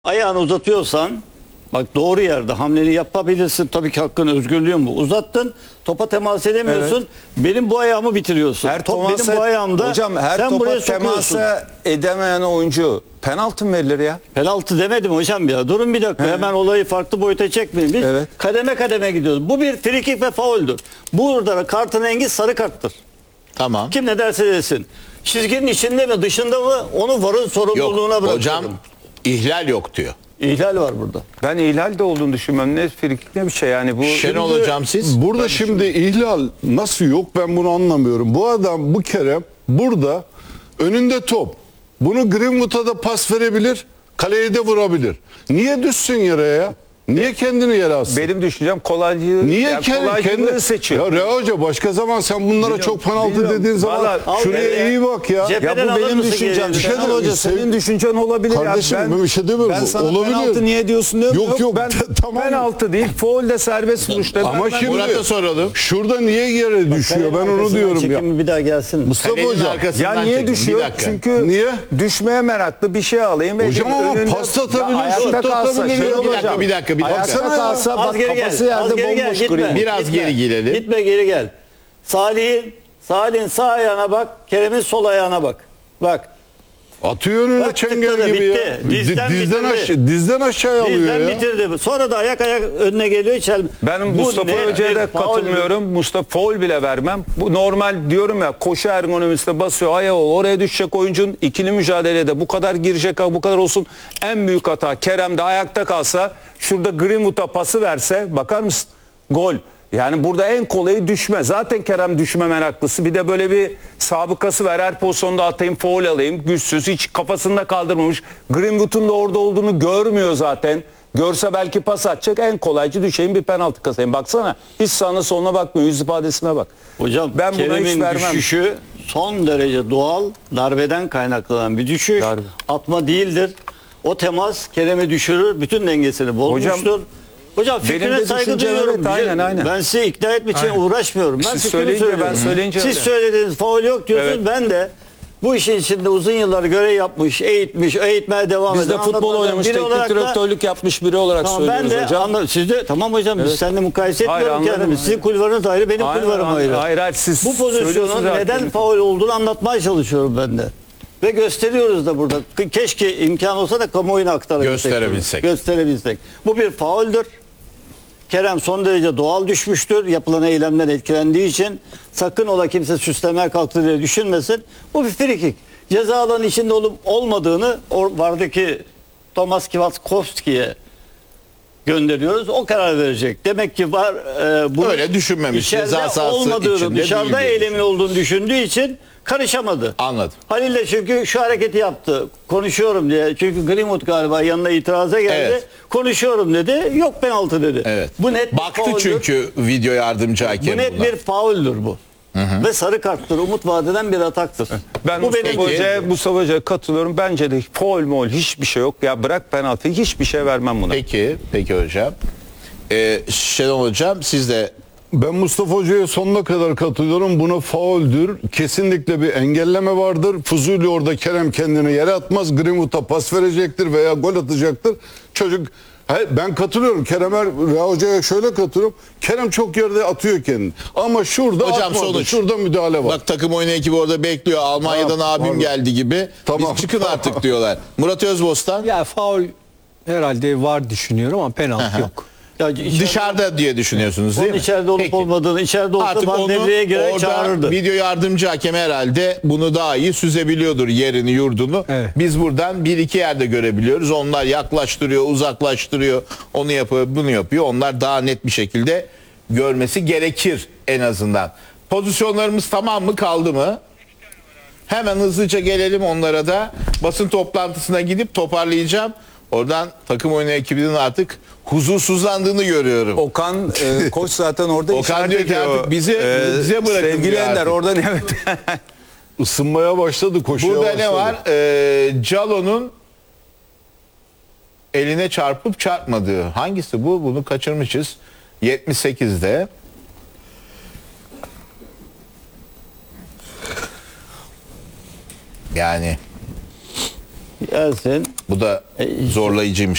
Ayağını uzatıyorsan bak doğru yerde hamleni yapabilirsin. Tabii ki hakkın, özgürlüğün bu. Uzattın, topa temas edemiyorsun. Evet. Benim bu ayağımı bitiriyorsun. Her Top benim bu ayağımda. hocam her sen topa buraya sokuyorsun. temasa edemeyen oyuncu penaltı mı verilir ya? Penaltı demedim hocam ya. Durun bir dakika. Hemen olayı farklı boyuta çekmeyin. Biz Evet. kademe kademe gidiyoruz. Bu bir frikik ve fauldür. Burada kartın rengi sarı karttır. Tamam. Kim ne derse desin. Çizginin içinde mi dışında mı onu VAR'ın sorumluluğuna Yok bırakıyorum. hocam ihlal yok diyor. İhlal var burada. Ben ihlal de olduğunu düşünmüyorum. Ne frikik ne bir şey yani bu. Şenol hocam siz? Burada şimdi ihlal nasıl yok ben bunu anlamıyorum. Bu adam bu Kerem burada önünde top. Bunu Greenwood'a da pas verebilir. Kaleye de vurabilir. Niye düşsün yere ya? Niye kendini yere atsın? Benim düşüncem kolaycılığı. Niye yani kendi seçiyor. Ya Rea Hoca başka zaman sen bunlara çok penaltı biliyorum. dediğin zaman Vallahi al şuraya geriye. iyi bak ya. Cepheden Ya bu alır benim mısın düşüncem. geriye? Şenol Şey- Hoca senin düşüncen olabilir. Kardeşim, ya. ben bir şey demiyorum. Ben sana Olabilir. penaltı niye diyorsun diyorum. Yok, Ben tamam. penaltı değil. Foul de serbest vuruş dedim. Ama şimdi Murat'a soralım. şurada niye yere düşüyor? Ben onu Arkasından diyorum ya. çekimi bir daha gelsin. Mustafa Kalenin Hocam. arkasından Ya niye çekin. Bir düşüyor? dakika. Çünkü Niye? düşmeye meraklı bir şey alayım. Hocam ama pas da atabilir, ayakta şut da kalsa. atabilir Şenol ya. hocam, Bir dakika. Ayakta kalsa Az bak geri gel, kafası az yerde geri gel, bomboş gitme. Green. Biraz geri girelim. Gitme geri gel. Salih'in sağ ayağına bak, Kerem'in sol ayağına bak. Bak. Atıyor önüne Bak, çengel tıkladı, gibi ya. bitti. Dizden Dizden aşağıya alıyor Bizden ya. bitirdi. Sonra da ayak önüne geliyor. Ben Bu Mustafa net Hoca'ya bir da faul. katılmıyorum. Mustafa faul bile vermem. Bu normal diyorum ya, koşu ergonomisinde basıyor. Ayağı oraya düşecek oyuncunun ikili mücadelede bu kadar girecek, bu kadar olsun. En büyük hata Kerem de ayakta kalsa, şurada Greenwood'a pası verse, bakar mısın? Gol. Yani burada en kolayı düşme. Zaten Kerem düşme meraklısı. Bir de böyle bir sabıkası var. Her pozisyonda atayım, faul alayım. Güçsüz, hiç kafasında kaldırmamış. Greenwood'un da orada olduğunu görmüyor zaten. Görse belki pas atacak. En kolaycı düşeyim, bir penaltı kazanayım. Baksana, hiç sağına soluna bakmıyor. Yüz ifadesine bak. Hocam ben buna hiç Kerem'in vermem. düşüşü son derece doğal, darbeden kaynaklanan bir düşüş. Darbe. Atma değildir. O temas Kerem'i düşürür, bütün dengesini bozmuştur. Hocam benim fikrine de saygı düşüncem duyuyorum. evet, aynen. Ben sizi ikna etmek için Aynen. uğraşmıyorum. Ben Siz fikrimi söyleyince, söylüyorum. ben söyleyince Siz öyle. söylediğiniz faul yok diyorsunuz. Evet. Ben de bu işin içinde uzun yıllar görev yapmış, eğitmeye devam eden. Biz de futbol anlatmadan oynamış, biri olarak teknik da- direktörlük yapmış biri olarak Tamam, ben söylüyoruz de hocam. siz de tamam hocam biz seninle mukayese Hayır, etmiyorum anladım. kendimi. Sizin kulvarınız ayrı, benim Hayır, kulvarım ayrı. hayır, siz Bu pozisyonun söylüyorsunuz neden zaten. faul olduğunu anlatmaya çalışıyorum ben de. Ve gösteriyoruz da burada. Keşke imkan olsa da kamuoyuna aktarabilsek. Gösterebilsek. Gösterebilsek. Bu bir fauldür. Kerem son derece doğal düşmüştür. Yapılan eylemden etkilendiği için sakın ola kimse süslemeye kalktı diye düşünmesin. Bu bir frikik. Ceza alanı içinde olup olmadığını vardaki Tomasz Kwiatkowski'ye gönderiyoruz. O karar verecek. Demek ki var bunu Öyle düşünmemiş. içeride Ceza sahası olmadığını, içinde dışarıda değil diye eylemin olduğunu düşündüğü için karışamadı. Anladım. Halil de çünkü şu hareketi yaptı. Konuşuyorum diye. Çünkü Greenwood galiba yanına itiraza geldi. Evet. Konuşuyorum dedi. Yok penaltı dedi. Evet. Bu net bir Baktı fauldür. çünkü video yardımcı Bu hakem net buna. bir fauldür bu. Ve sarı karttır. Umut vadeden bir ataktır. Ben bu Mustafa Hoca'ya katılıyorum. Bence de faul mol hiçbir şey yok. Ya bırak penaltıyı, hiçbir şey vermem buna. Peki hocam. Şenol hocam siz de Ben Mustafa Hoca'ya sonuna kadar katılıyorum. Buna fauldür. Kesinlikle bir engelleme vardır. Fuzuli orada Kerem kendini yere atmaz. Greenwood'a pas verecektir veya gol atacaktır. Çocuk ben katılıyorum. Rea Hoca'ya şöyle katılıyorum. Kerem çok yerde atıyor kendini. Ama şurada hocam atmadı. sonuç. Şurada müdahale var. Bak takım oyunu ekibi orada bekliyor. Almanya'dan abim pardon. geldi gibi. Tamam. Biz çıkın artık diyorlar. Murat Özbostan Ya faul herhalde var düşünüyorum ama penaltı yok. Ya içeride- dışarıda diye düşünüyorsunuz değil onun mi? içeride olup Peki. olmadığını, içeride olsa Artık ben onu devreye girer orada çağırırdı. video yardımcı hakem herhalde bunu daha iyi süzebiliyordur, yerini, yurdunu. Evet. Biz buradan bir iki yerde görebiliyoruz. Onlar yaklaştırıyor, uzaklaştırıyor, onu yapıyor, bunu yapıyor. Onlar daha net bir şekilde görmesi gerekir en azından. Pozisyonlarımız tamam mı, kaldı mı? Hemen hızlıca gelelim onlara da. Basın toplantısına gidip toparlayacağım. Oradan takım oyunu ekibinin artık huzursuzlandığını görüyorum. Okan koç zaten orada Okan işaret diyor ki ediyor. artık bize bırakın Sevgili diyor Ender artık. oradan evet. Isınmaya başladı, koşuya Burada başladı. ne var? Calo'nun eline çarpıp çarpmadığı. Hangisi bu? Bunu kaçırmışız. 78'de. Yani Gelsin. Bu da zorlayıcıymış.